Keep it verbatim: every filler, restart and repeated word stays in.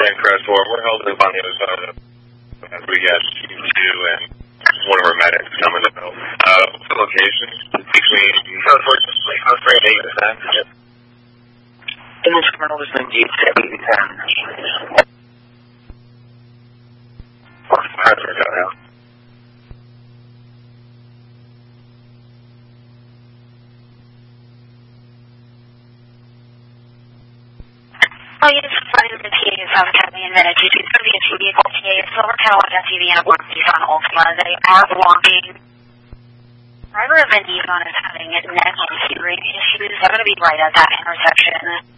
ten Crest four. We're held up on the other side of as we get you and one of our medics coming to help. Uh, what's the location between unfortunately I was afraid eight and ten? Almost criminal is indeed eight and ten. How's it going out? Oh, you just provided the T A of South Academy in minutes. It's going to be a two vehicle T A, a silver Cadillac S U V and a black Nissan Altima. They are belonging. Driver of the Nissan is having neck and hearing issues. They're going to be right at that intersection.